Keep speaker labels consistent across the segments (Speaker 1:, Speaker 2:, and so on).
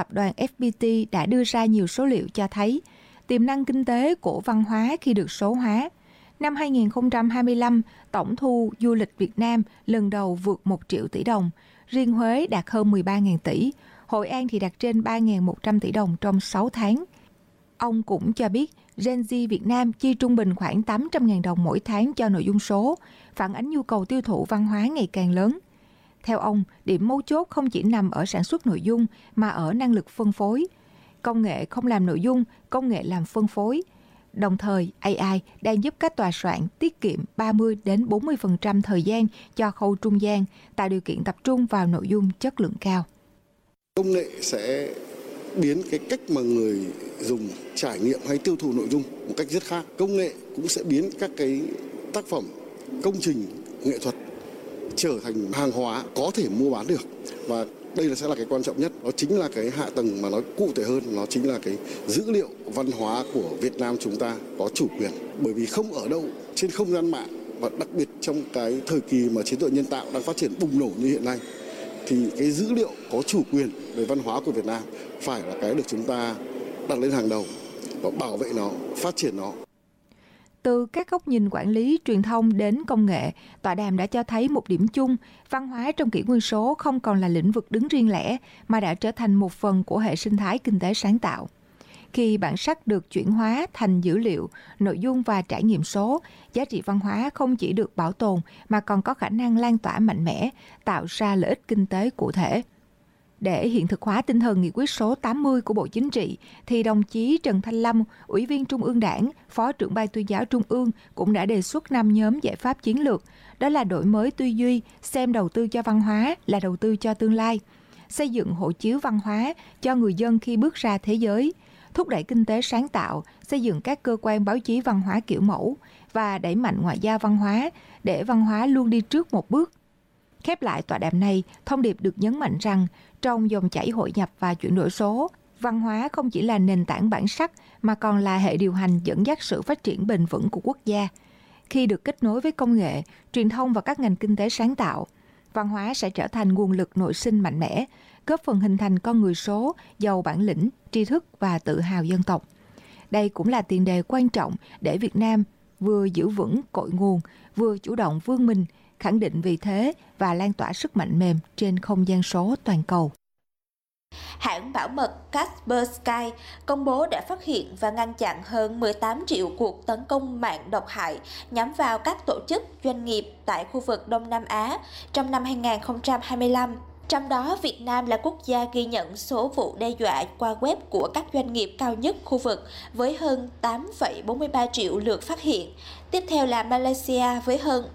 Speaker 1: tập đoàn FPT đã đưa ra nhiều số liệu cho thấy tiềm năng kinh tế của văn hóa khi được số hóa. Năm 2025, tổng thu du lịch Việt Nam lần đầu vượt 1 triệu tỷ đồng, riêng Huế đạt hơn 13.000 tỷ, Hội An thì đạt trên 3.100 tỷ đồng trong 6 tháng. Ông cũng cho biết Gen Z Việt Nam chi trung bình khoảng 800.000 đồng mỗi tháng cho nội dung số, phản ánh nhu cầu tiêu thụ văn hóa ngày càng lớn. Theo ông, điểm mấu chốt không chỉ nằm ở sản xuất nội dung mà ở năng lực phân phối. Công nghệ không làm nội dung, công nghệ làm phân phối. Đồng thời, AI đang giúp các tòa soạn tiết kiệm 30-40% thời gian cho khâu trung gian, tạo điều kiện tập trung vào nội dung chất lượng cao.
Speaker 2: Công nghệ sẽ biến cái cách mà người dùng trải nghiệm hay tiêu thụ nội dung một cách rất khác. Công nghệ cũng sẽ biến các cái tác phẩm, công trình nghệ thuật trở thành hàng hóa có thể mua bán được. Và đây sẽ là cái quan trọng nhất, đó chính là cái hạ tầng mà nói cụ thể hơn, nó chính là cái dữ liệu văn hóa của Việt Nam chúng ta có chủ quyền. Bởi vì không ở đâu trên không gian mạng, và đặc biệt trong cái thời kỳ mà trí tuệ nhân tạo đang phát triển bùng nổ như hiện nay, thì cái dữ liệu có chủ quyền về văn hóa của Việt Nam phải là cái được chúng ta đặt lên hàng đầu và bảo vệ nó, phát triển nó.
Speaker 1: Từ các góc nhìn quản lý, truyền thông đến công nghệ, tọa đàm đã cho thấy một điểm chung, văn hóa trong kỷ nguyên số không còn là lĩnh vực đứng riêng lẻ mà đã trở thành một phần của hệ sinh thái kinh tế sáng tạo. Khi bản sắc được chuyển hóa thành dữ liệu, nội dung và trải nghiệm số, giá trị văn hóa không chỉ được bảo tồn mà còn có khả năng lan tỏa mạnh mẽ, tạo ra lợi ích kinh tế cụ thể. Để hiện thực hóa tinh thần nghị quyết số 80 của Bộ Chính trị, thì đồng chí Trần Thanh Lâm, Ủy viên Trung ương Đảng, Phó trưởng Ban Tuyên giáo Trung ương cũng đã đề xuất 5 nhóm giải pháp chiến lược, đó là đổi mới tư duy, xem đầu tư cho văn hóa là đầu tư cho tương lai, xây dựng hộ chiếu văn hóa cho người dân khi bước ra thế giới, thúc đẩy kinh tế sáng tạo, xây dựng các cơ quan báo chí văn hóa kiểu mẫu và đẩy mạnh ngoại giao văn hóa để văn hóa luôn đi trước một bước. Khép lại tọa đàm này, thông điệp được nhấn mạnh rằng trong dòng chảy hội nhập và chuyển đổi số, văn hóa không chỉ là nền tảng bản sắc mà còn là hệ điều hành dẫn dắt sự phát triển bền vững của quốc gia. Khi được kết nối với công nghệ, truyền thông và các ngành kinh tế sáng tạo, văn hóa sẽ trở thành nguồn lực nội sinh mạnh mẽ, góp phần hình thành con người số, giàu bản lĩnh, tri thức và tự hào dân tộc. Đây cũng là tiền đề quan trọng để Việt Nam vừa giữ vững cội nguồn, vừa chủ động vươn mình, khẳng định vị thế và lan tỏa sức mạnh mềm trên không gian số toàn cầu.
Speaker 3: Hãng bảo mật Kaspersky công bố đã phát hiện và ngăn chặn hơn 18 triệu cuộc tấn công mạng độc hại nhắm vào các tổ chức, doanh nghiệp tại khu vực Đông Nam Á trong năm 2025. Trong đó, Việt Nam là quốc gia ghi nhận số vụ đe dọa qua web của các doanh nghiệp cao nhất khu vực với hơn 8,43 triệu lượt phát hiện. Tiếp theo là Malaysia với hơn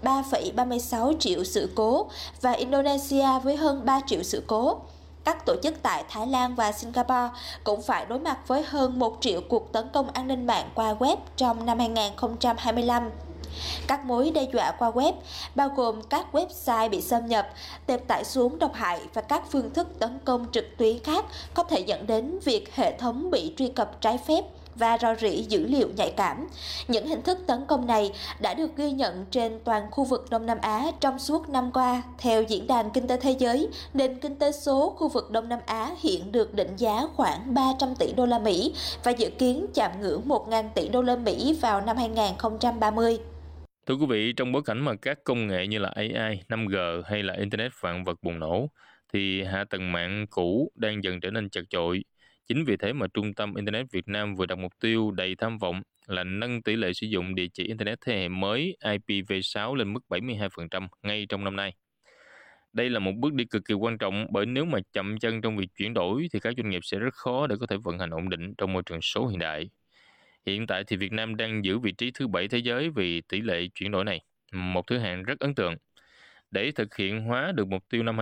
Speaker 3: 3,36 triệu sự cố và Indonesia với hơn 3 triệu sự cố. Các tổ chức tại Thái Lan và Singapore cũng phải đối mặt với hơn 1 triệu cuộc tấn công an ninh mạng qua web trong năm 2025. Các mối đe dọa qua web bao gồm các website bị xâm nhập, tệp tải xuống độc hại và các phương thức tấn công trực tuyến khác có thể dẫn đến việc hệ thống bị truy cập trái phép và rò rỉ dữ liệu nhạy cảm. Những hình thức tấn công này đã được ghi nhận trên toàn khu vực Đông Nam Á trong suốt năm qua. Theo Diễn đàn Kinh tế Thế giới, nền kinh tế số khu vực Đông Nam Á hiện được định giá khoảng 300 tỷ đô la Mỹ và dự kiến chạm ngưỡng 1.000 tỷ đô la Mỹ vào năm 2030.
Speaker 4: Thưa quý vị, trong bối cảnh mà các công nghệ như là AI, 5G hay là Internet vạn vật bùng nổ, thì hạ tầng mạng cũ đang dần trở nên chật chội. Chính vì thế mà Trung tâm Internet Việt Nam vừa đặt mục tiêu đầy tham vọng là nâng tỷ lệ sử dụng địa chỉ Internet thế hệ mới IPv6 lên mức 72% ngay trong năm nay. Đây là một bước đi cực kỳ quan trọng, bởi nếu mà chậm chân trong việc chuyển đổi thì các doanh nghiệp sẽ rất khó để có thể vận hành ổn định trong môi trường số hiện đại. Hiện tại thì Việt Nam đang giữ vị trí thứ 7 thế giới vì tỷ lệ chuyển đổi này, một thứ hạng rất ấn tượng. Để thực hiện hóa được mục tiêu năm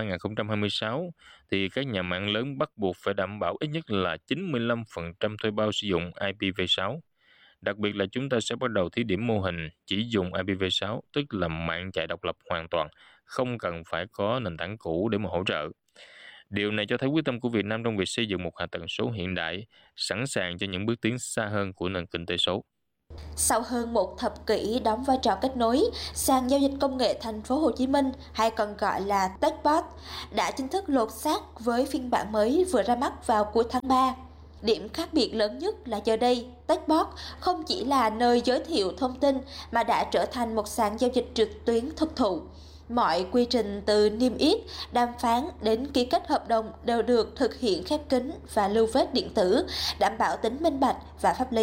Speaker 4: 2026 thì các nhà mạng lớn bắt buộc phải đảm bảo ít nhất là 95% thuê bao sử dụng IPv6. Đặc biệt là chúng ta sẽ bắt đầu thí điểm mô hình chỉ dùng IPv6, tức là mạng chạy độc lập hoàn toàn, không cần phải có nền tảng cũ để mà hỗ trợ. Điều này cho thấy quyết tâm của Việt Nam trong việc xây dựng một hạ tầng số hiện đại, sẵn sàng cho những bước tiến xa hơn của nền kinh tế số.
Speaker 3: Sau hơn một thập kỷ đóng vai trò kết nối, sàn giao dịch công nghệ Thành phố Hồ Chí Minh hay còn gọi là Techbot đã chính thức lột xác với phiên bản mới vừa ra mắt vào cuối tháng 3. Điểm khác biệt lớn nhất là giờ đây, Techbot không chỉ là nơi giới thiệu thông tin mà đã trở thành một sàn giao dịch trực tuyến thực thụ. Mọi quy trình từ niêm yết, đàm phán đến ký kết hợp đồng đều được thực hiện khép kín và lưu vết điện tử, đảm bảo tính minh bạch và pháp lý.